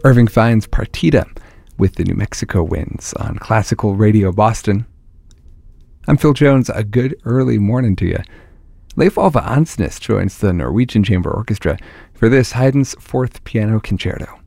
Irving Fein's Partita with the New Mexico Winds on Classical Radio Boston. I'm Phil Jones. A good early morning to you. Leif Ove Ansnes joins the Norwegian Chamber Orchestra for this Haydn's Fourth Piano Concerto.